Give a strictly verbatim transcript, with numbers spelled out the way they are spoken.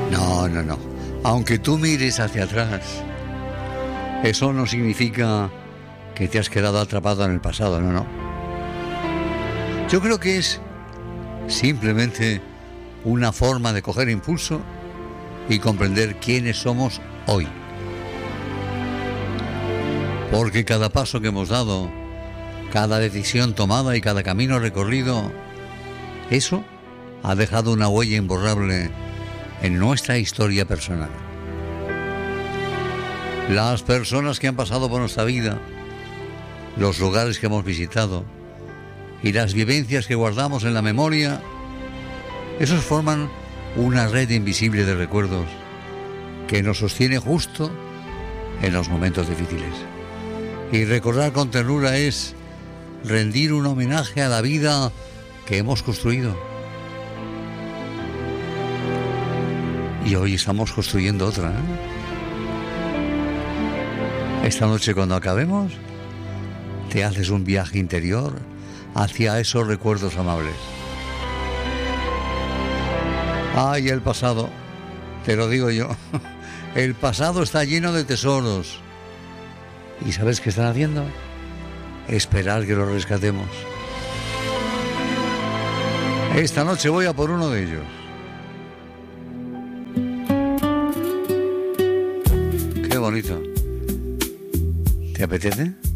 No, no, no. Aunque tú mires hacia atrás, eso no significa que te has quedado atrapado en el pasado, no, no. Yo creo que es simplemente una forma de coger impulso y comprender quiénes somos hoy. Porque cada paso que hemos dado, cada decisión tomada y cada camino recorrido, eso ha dejado una huella imborrable en nuestra historia personal. Las personas que han pasado por nuestra vida, los lugares que hemos visitado y las vivencias que guardamos en la memoria, esos forman una red invisible de recuerdos que nos sostiene justo en los momentos difíciles. Y recordar con ternura es rendir un homenaje a la vida que hemos construido. Y hoy estamos construyendo otra, ¿eh? Esta noche, cuando acabemos, te haces un viaje interior hacia esos recuerdos amables. Ay, el pasado, te lo digo yo, el pasado está lleno de tesoros. ¿Y sabes qué están haciendo? Esperar que los rescatemos. Esta noche voy a por uno de ellos. Qué bonito. ¿Te apetece?